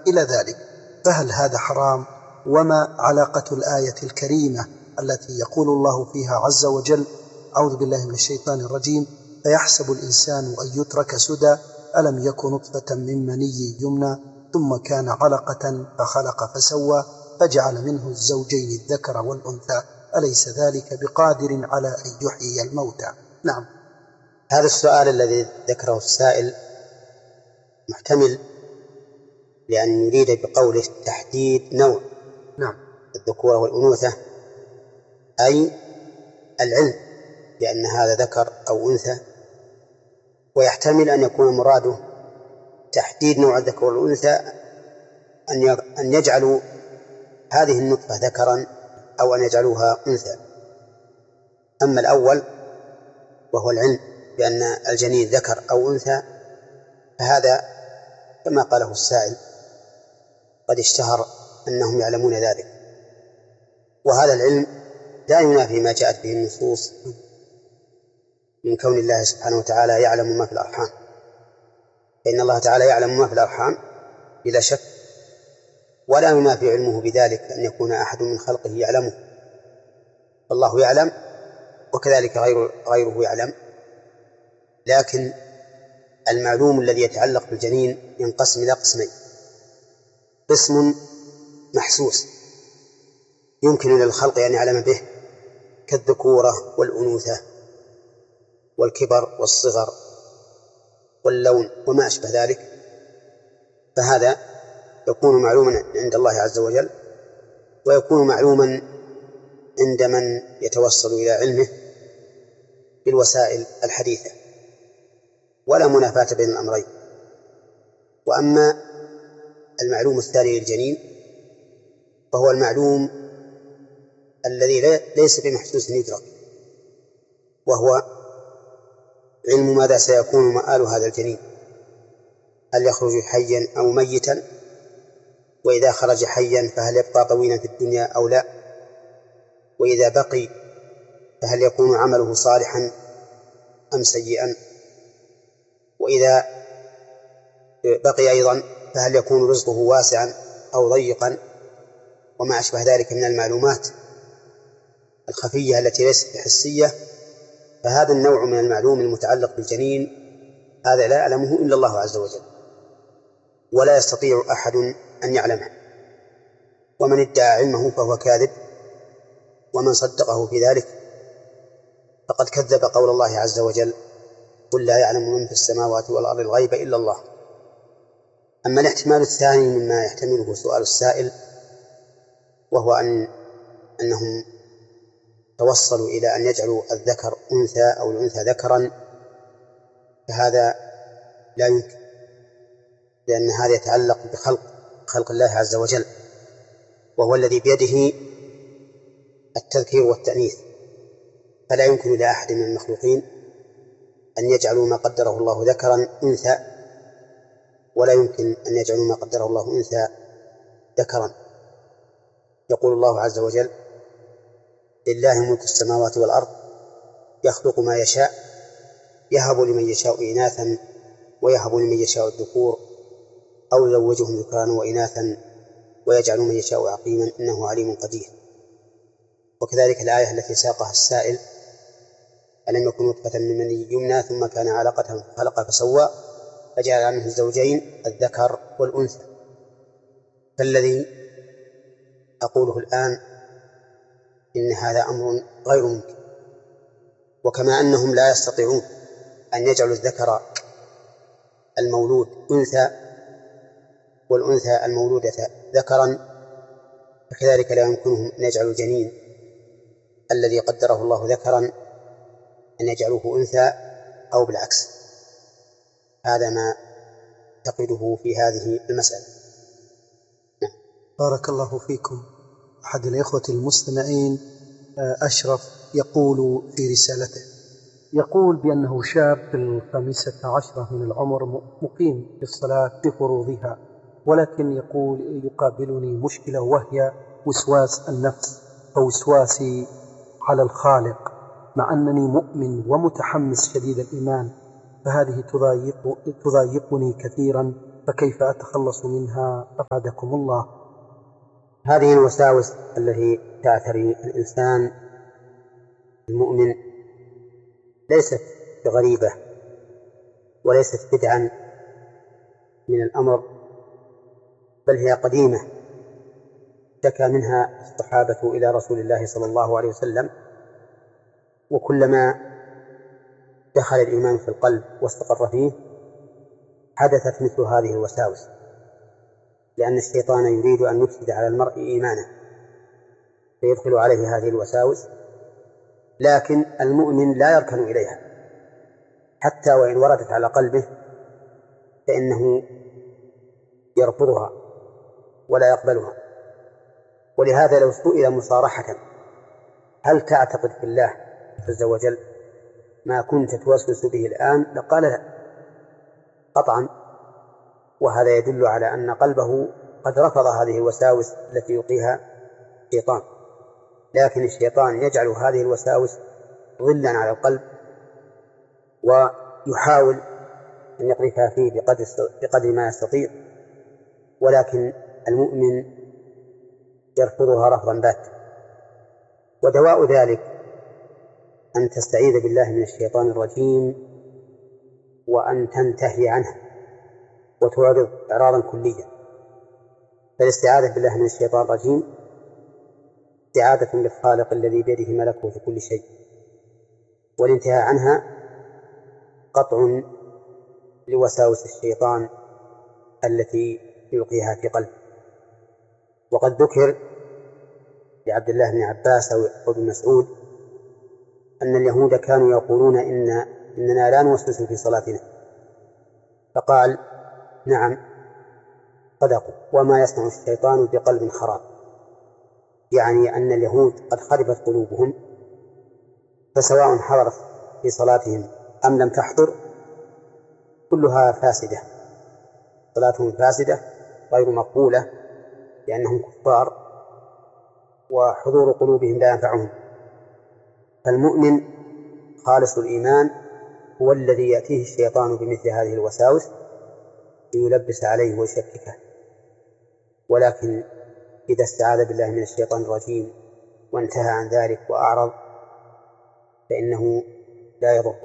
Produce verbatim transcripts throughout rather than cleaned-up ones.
إلى ذلك، فهل هذا حرام؟ وما علاقة الآية الكريمة التي يقول الله فيها عز وجل: أعوذ بالله من الشيطان الرجيم، فيحسب الإنسان أن يترك سدى ألم يك نطفة من مني يمنى ثم كان علقة فخلق فسوى فجعل منه الزوجين الذكر والأنثى أليس ذلك بقادر على أن يحيي الموتى؟ نعم. هذا السؤال الذي ذكره السائل محتمل، لأن يريد بقوله تحديد نوع نعم الذكورة والأنوثة، أي العلم بأن هذا ذكر أو أنثى، ويحتمل أن يكون مراده تحديد نوع الذكر والأنثى أن يجعلوا هذه النطفة ذكرا أو أن يجعلوها أنثى. أما الأول وهو العلم بأن الجنين ذكر أو أنثى، فهذا كما قاله السائل قد اشتهر أنهم يعلمون ذلك، وهذا العلم لا ينافي ما جاءت به النصوص من كون الله سبحانه وتعالى يعلم ما في الأرحام، فإن الله تعالى يعلم ما في الأرحام بلا شك، ولا ينافي علمه بذلك أن يكون أحد من خلقه يعلمه، فالله يعلم وكذلك غير غيره يعلم. لكن المعلوم الذي يتعلق بالجنين ينقسم إلى قسمين: قسم محسوس يمكن للخلق أن يعلم به كالذكورة والأنوثة والكبر والصغر واللون وما أشبه ذلك، فهذا يكون معلوما عند الله عز وجل، ويكون معلوما عند من يتوصل إلى علمه بالوسائل الحديثة، ولا منافاة بين الأمرين. وأما المعلوم الثاني للجنين فهو المعلوم الذي ليس بمحسوس يدرك، وهو علم ماذا سيكون مآل هذا الجنين، هل يخرج حيا أو ميتا، وإذا خرج حيا فهل يبقى طويلا في الدنيا أو لا، وإذا بقي فهل يكون عمله صالحا أم سيئا، وإذا بقي أيضا فهل يكون رزقه واسعا أو ضيقا، وما أشبه ذلك من المعلومات الخفية التي ليست حسية. فهذا النوع من المعلوم المتعلق بالجنين هذا لا يعلمه إلا الله عز وجل، ولا يستطيع أحد أن يعلمه، ومن ادعى علمه فهو كاذب، ومن صدقه في ذلك فقد كذب قول الله عز وجل: قل لا يعلم من في السماوات والأرض الغيب إلا الله. أما الاحتمال الثاني مما يحتمله سؤال السائل، وهو أن أنهم توصلوا إلى أن يجعلوا الذكر أنثى أو الأنثى ذكرا، فهذا لا يمكن، لأن هذا يتعلق بخلق خلق الله عز وجل، وهو الذي بيده التذكير والتأنيث، فلا يمكن لأحد من المخلوقين أن يجعلوا ما قدره الله ذكرا أنثى، ولا يمكن أن يجعلوا ما قدره الله أنثى ذكرا. يقول الله عز وجل: لله ملك السماوات والأرض يخلق ما يشاء يهب لمن يشاء إناثا ويهب لمن يشاء الذكور أو يزوجهم ذكرانا وإناثا ويجعل من يشاء عقيما إنه عليم قدير. وكذلك الآية التي ساقها السائل: ألم يكن نطفة من مني يمنى ثم كان علقة فخلق فسوى فجعل منه الزوجين الذكر والأنثى. فالذي أقوله الآن إن هذا أمر غير ممكن، وكما أنهم لا يستطيعون أن يجعلوا الذكر المولود أنثى والأنثى المولودة ذكرا، فكذلك لا يمكنهم أن يجعلوا الجنين الذي قدره الله ذكرا أن يجعلوه أنثى أو بالعكس. هذا ما تقده في هذه المسألة. نعم. بارك الله فيكم. أحد الإخوة المستمعين أشرف يقول في رسالته، يقول بأنه شاب في الخامسة عشرة من العمر مقيم في الصلاة بفروضها، ولكن يقول يقابلني مشكلة وهي وسواس النفس ووسواسي على الخالق، مع أنني مؤمن ومتحمس شديد الإيمان، فهذه تضايق تضايقني كثيرا فكيف أتخلص منها أفادكم الله؟ هذه الوساوس التي تعتري الإنسان المؤمن ليست بغريبة وليست بدعا من الأمر، بل هي قديمة شكى منها الصحابة إلى رسول الله صلى الله عليه وسلم، وكلما دخل الإيمان في القلب واستقر فيه حدثت مثل هذه الوساوس، لأن الشيطان يريد أن يفسد على المرء إيمانه فيدخل عليه هذه الوساوس، لكن المؤمن لا يركن إليها حتى وإن وردت على قلبه فإنه يرفضها ولا يقبلها. ولهذا لو سئل مصارحة هل تعتقد في الله عز وجل ما كنت توسوس به الآن لقال لا قطعا، وهذا يدل على أن قلبه قد رفض هذه الوساوس التي يلقيها الشيطان، لكن الشيطان يجعل هذه الوساوس ظلا على القلب ويحاول أن يقذفها فيه بقدر, بقدر ما يستطيع، ولكن المؤمن يرفضها رفضا باتا. ودواء ذلك أن تستعيذ بالله من الشيطان الرجيم وأن تنتهي عنه وتعرض إعراضا كليا. فالاستعاذة بالله من الشيطان الرجيم استعاذة بالخالق الذي بيده ملكوت كل شيء، والانتهاء عنها قطع لوساوس الشيطان التي يلقيها في قلبه. وقد ذكر لعبد الله بن عباس وابن مسعود أن اليهود كانوا يقولون إن إننا لا نوسوس في صلاتنا، فقال نعم صدقوا وما يصنع الشيطان بقلب خراب، يعني أن اليهود قد خربت قلوبهم، فسواء حضرت في صلاتهم أم لم تحضر كلها فاسدة، صلاتهم فاسدة غير مقبولة لأنهم كفار وحضور قلوبهم لا ينفعهم. فالمؤمن خالص الإيمان هو الذي يأتيه الشيطان بمثل هذه الوساوس ليلبس عليه ويشككه، ولكن إذا استعاذ بالله من الشيطان الرجيم وانتهى عن ذلك وأعرض فإنه لا يضره.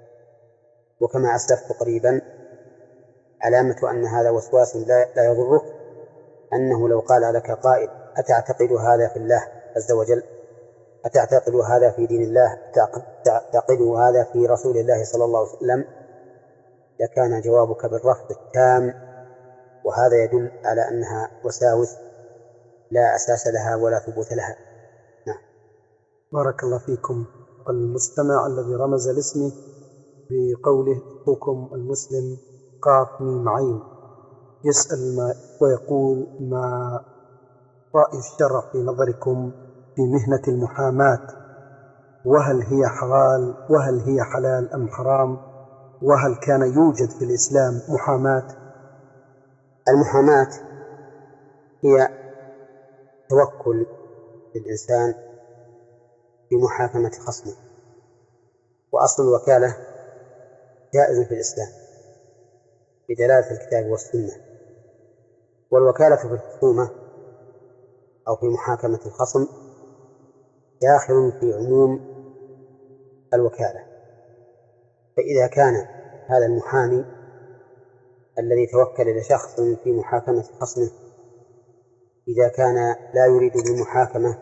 وكما أسلفت قريبا علامة أن هذا وسواس لا يضره أنه لو قال لك قائل أتعتقد هذا في الله عز وجل، أتعتقد هذا في دين الله، أتعتقد هذا في رسول الله صلى الله عليه وسلم، لكان جوابك بالرفض التام، وهذا يدل على أنها وساوس لا أساس لها ولا ثبوت لها. نعم. بارك الله فيكم. المستمع الذي رمز لاسمه بقوله أخوكم المسلم قاف ميم عين يسأل ما ويقول ما رأي الشرع في نظركم في مهنة المحاماة، وهل هي حلال وهل هي حلال أم حرام، وهل كان يوجد في الإسلام محاماة؟ المحاماة هي توكل للإنسان في محاكمة خصمه، وأصل الوكالة جائز في الإسلام بدلالة الكتاب والسنة، والوكالة في الخصومة أو في محاكمة الخصم داخل في عموم الوكالة. فإذا كان هذا المحامي الذي توكل لشخص في محاكمة خصمه إذا كان لا يريد بالمحاكمة،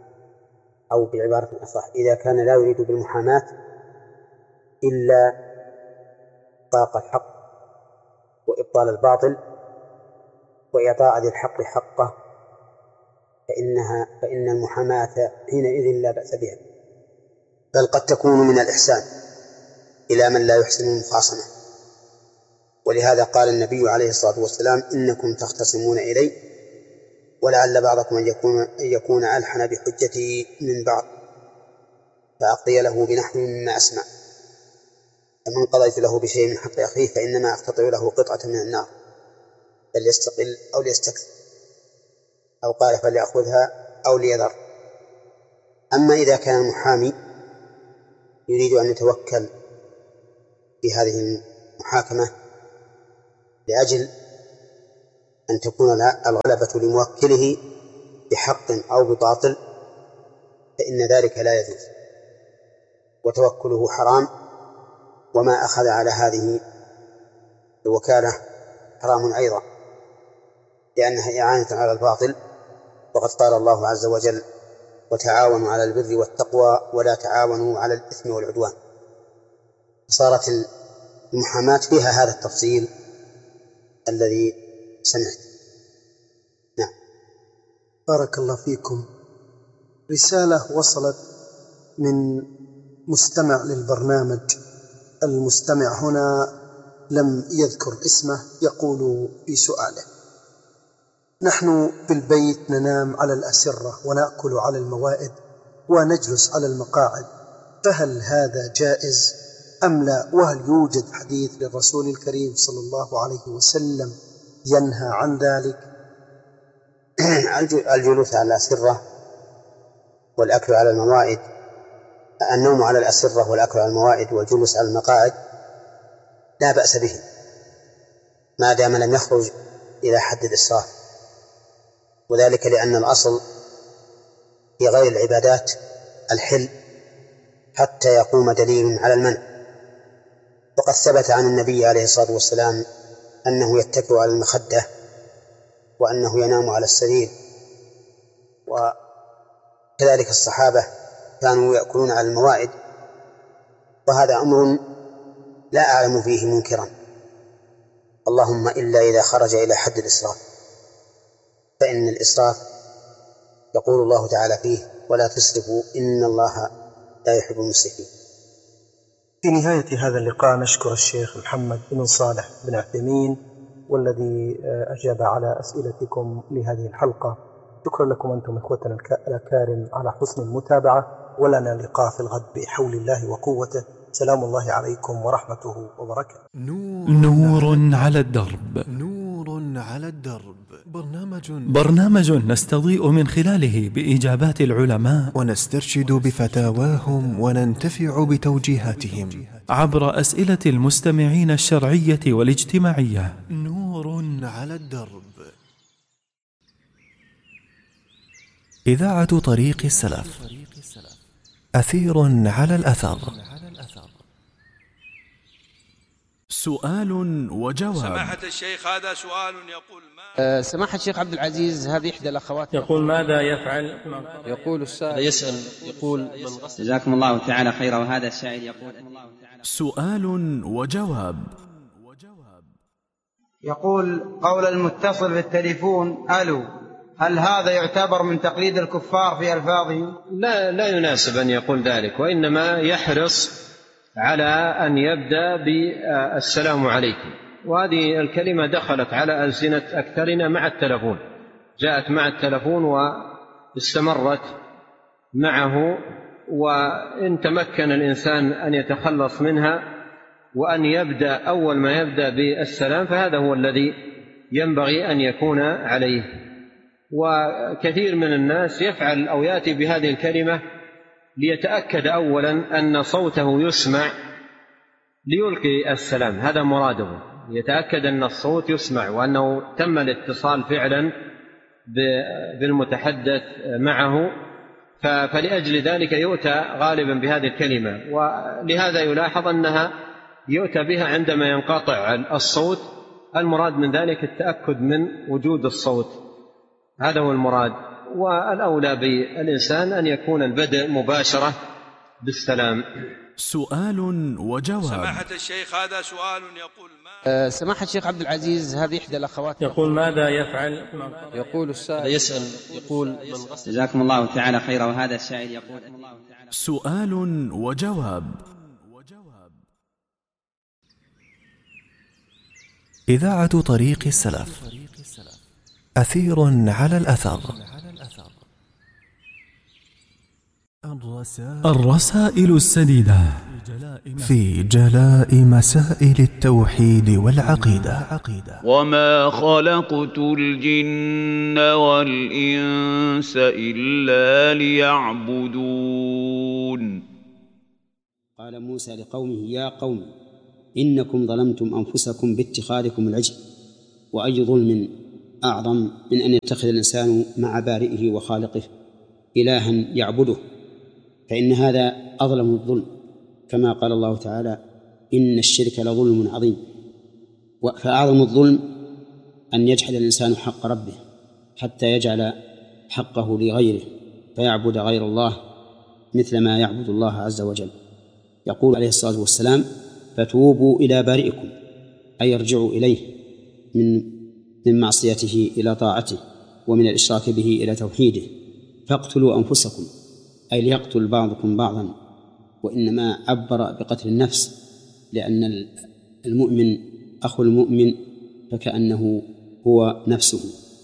أو بعبارة أصح إذا كان لا يريد بالمحاماة إلا إحقاق الحق وإبطال الباطل وإعطاء ذي الحق حقه، فإنها فإن المحاماة حينئذ لا بأس بها، بل قد تكون من الإحسان إلى من لا يحسن المخاصمة. ولهذا قال النبي عليه الصلاة والسلام إنكم تختصمون إلي ولعل بعضكم أن يكون, أن يكون ألحن بحجته من بعض فأقضي له بنحو مما أسمع، فمن قضيت له بشيء من حق أخيه فإنما أقتطع له قطعة من النار فليستقل أو ليستكثر، أو قال فليأخذها أو ليذر. أما إذا كان المحامي يريد أن يتوكل في هذه المحاكمة لأجل أن تكون الغلبة لموكله بحق أو بباطل فإن ذلك لا يجوز، وتوكله حرام، وما أخذ على هذه الوكالة حرام أيضا، لأنها إعانة على الباطل، وقد قال الله عز وجل: وتعاونوا على البر والتقوى ولا تعاونوا على الإثم والعدوان. صارت المحاماة فيها هذا التفصيل الذي سمعت. نعم. بارك الله فيكم. رسالة وصلت من مستمع للبرنامج. المستمع هنا لم يذكر اسمه، يقول في سؤاله: نحن في البيت ننام على الأسرة ونأكل على الموائد ونجلس على المقاعد، فهل هذا جائز أم لا؟ وهل يوجد حديث للرسول الكريم صلى الله عليه وسلم ينهى عن ذلك؟ الجلوس على الأسرة والأكل على الموائد، النوم على الأسرة والأكل على الموائد والجلوس على المقاعد لا بأس به ما دام لم يخرج إلى حد الإسراف، وذلك لأن الأصل في غير العبادات الحل حتى يقوم دليل على المنع. وقد ثبت عن النبي عليه الصلاة والسلام أنه يتكئ على المخدة وأنه ينام على السرير، وكذلك الصحابة كانوا يأكلون على الموائد، وهذا أمر لا أعلم فيه منكرا، اللهم إلا إذا خرج إلى حد الإسراف، فإن الإسراف يقول الله تعالى فيه: ولا تسرفوا إن الله لا يحب المسرفين. في نهاية هذا اللقاء نشكر الشيخ محمد بن صالح بن عثيمين والذي أجاب على أسئلتكم لهذه الحلقة. شكرا لكم أنتم إخوتنا الأكارم على حسن المتابعة، ولنا لقاء في الغد بحول الله وقوته. سلام الله عليكم ورحمته وبركاته. نور على الدرب. نور على الدرب. برنامج برنامج نستضيء من خلاله بإجابات العلماء ونسترشد بفتاواهم وننتفع بتوجيهاتهم عبر أسئلة المستمعين الشرعية والاجتماعية. نور على الدرب. إذاعة طريق السلف. أثير على الأثر. سؤال وجواب. سماحة الشيخ، هذا سؤال يقول ما أه سماحة الشيخ عبد العزيز، هذه إحدى الأخوات يقول: ماذا يفعل؟ يقول السائل يسأل يقول: جزاكم الله تعالى خيرا. وهذا السائل يقول: سؤال وجواب. يقول: قول المتصل بالتليفون ألو، هل هذا يعتبر من تقليد الكفار في ألفاظهم؟ لا لا يناسب أن يقول ذلك، وإنما يحرص على أن يبدأ بالسلام عليكم، وهذه الكلمة دخلت على ألسنة أكثرنا مع التلفون، جاءت مع التلفون واستمرت معه، وإن تمكن الإنسان أن يتخلص منها وأن يبدأ أول ما يبدأ بالسلام فهذا هو الذي ينبغي أن يكون عليه. وكثير من الناس يفعل أو يأتي بهذه الكلمة ليتأكد أولا أن صوته يسمع ليلقي السلام، هذا مراده، يتأكد أن الصوت يسمع وأنه تم الاتصال فعلا بالمتحدث معه، فلأجل ذلك يؤتى غالبا بهذه الكلمة. ولهذا يلاحظ أنها يؤتى بها عندما ينقطع الصوت، المراد من ذلك التأكد من وجود الصوت، هذا هو المراد. والأولى بالإنسان أن يكون البدء مباشرة بالسلام. سؤال وجواب. سماحة الشيخ، هذا سؤال يقول ما أه سماحة الشيخ عبد العزيز، هذه إحدى الأخوات يقول: ماذا يفعل؟ يقول السائل يسأل يقول: جزاكم الله تعالى خيرا. وهذا السائل يقول: سؤال وجواب. إذاعة طريق السلف. أثير على الأثر. الرسائل السديدة في جلاء مسائل التوحيد والعقيدة. وما خلقت الجن والإنس إلا ليعبدون. قال موسى لقومه: يا قوم إنكم ظلمتم أنفسكم باتخاذكم العجل، وأي ظلم أعظم من أن يتخذ الإنسان مع بارئه وخالقه إلها يعبده، فإن هذا أظلم الظلم، كما قال الله تعالى: إن الشرك لظلم عظيم. فأعظم الظلم أن يجحد الإنسان حق ربه حتى يجعل حقه لغيره فيعبد غير الله مثل ما يعبد الله عز وجل. يقول عليه الصلاة والسلام: فتوبوا إلى بارئكم، أي ارجعوا إليه من من معصيته إلى طاعته، ومن الإشراك به إلى توحيده. فاقتلوا أنفسكم، أي ليقتل بعضكم بعضا، وإنما عبر بقتل النفس، لأن المؤمن أخو المؤمن فكأنه هو نفسه.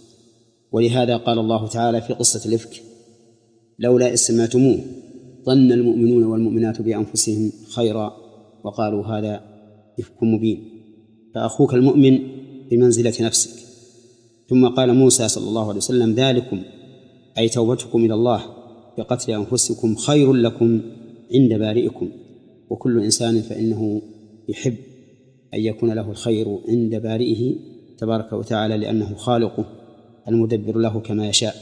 ولهذا قال الله تعالى في قصة الإفك: لولا إذ سمعتموه ظن المؤمنون والمؤمنات بأنفسهم خيرا وقالوا هذا إفك مبين. فأخوك المؤمن بمنزلة نفسك. ثم قال موسى صلى الله عليه وسلم: ذلكم أي توبتكم إلى الله بقتل أنفسكم خير لكم عند بارئكم. وكل إنسان فإنه يحب أن يكون له الخير عند بارئه تبارك وتعالى، لأنه خالقه المدبر له كما يشاء.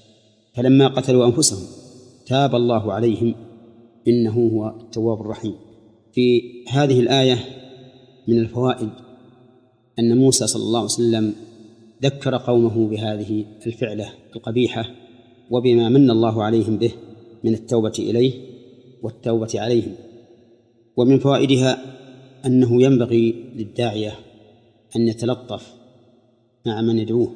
فلما قتلوا أنفسهم تاب الله عليهم إنه هو التواب الرحيم. في هذه الآية من الفوائد أن موسى صلى الله عليه وسلم ذكر قومه بهذه الفعلة القبيحة وبما من الله عليهم به من التوبة إليه والتوبة عليهم. ومن فوائدها أنه ينبغي للداعية أن يتلطف مع من يدعوه،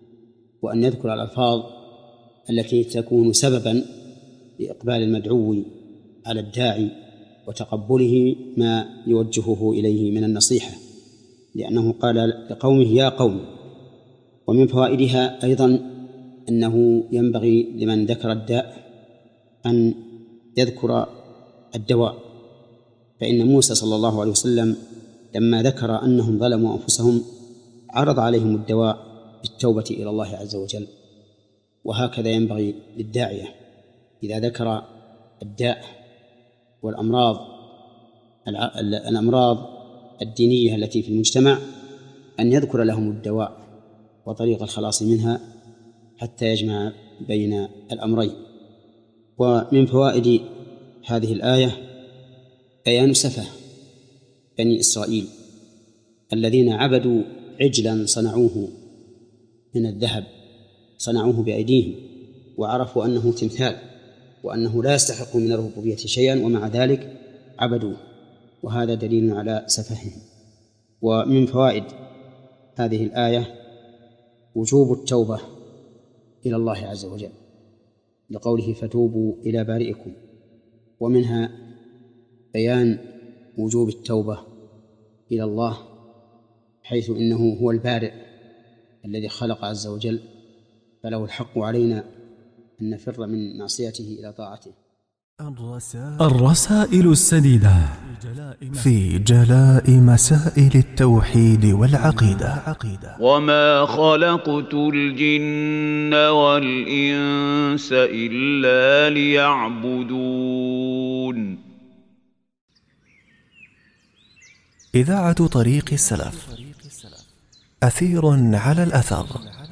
وأن يذكر الألفاظ التي تكون سببا لإقبال المدعو على الداعي وتقبله ما يوجهه إليه من النصيحة، لأنه قال لقومه: يا قوم. ومن فوائدها أيضا أنه ينبغي لمن ذكر الداء أن يذكر الدواء، فإن موسى صلى الله عليه وسلم لما ذكر أنهم ظلموا أنفسهم عرض عليهم الدواء بالتوبة إلى الله عز وجل. وهكذا ينبغي للداعية إذا ذكر الداء والأمراض الأمراض الدينية التي في المجتمع أن يذكر لهم الدواء وطريق الخلاص منها حتى يجمع بين الأمرين. ومن فوائد هذه الآية بيان سفه بني إسرائيل الذين عبدوا عجلا صنعوه من الذهب، صنعوه بأيديهم، وعرفوا أنه تمثال وأنه لا يستحق من الربوبية شيئا، ومع ذلك عبدوه، وهذا دليل على سفههم. ومن فوائد هذه الآية وجوب التوبة إلى الله عز وجل لقوله: فتوبوا إلى بارئكم. ومنها بيان وجوب التوبة إلى الله، حيث إنه هو البارئ الذي خلق عز وجل، فله الحق علينا أن نفر من معصيته إلى طاعته. الرسائل السديدة في جلاء مسائل التوحيد والعقيدة. وما خلقت الجن والإنس إلا ليعبدون. إذاعة طريق السلف، أثير على الأثر.